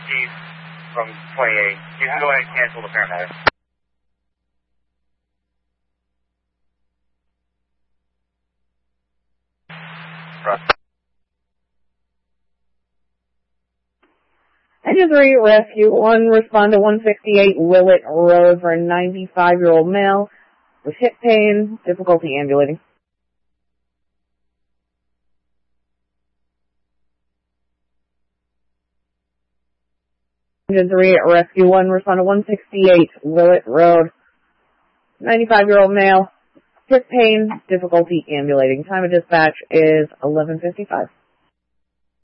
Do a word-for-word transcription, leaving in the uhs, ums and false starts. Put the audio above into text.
Chief from twenty-eight. You can go ahead and cancel the paramedic. Trust. Engine three, Rescue one, respond to one sixty-eight Willett Road for a ninety-five-year-old male with hip pain, difficulty ambulating. Engine three, Rescue one, respond to one sixty-eight Willett Road, ninety-five-year-old male, hip pain, difficulty ambulating. Time of dispatch is eleven fifty-five.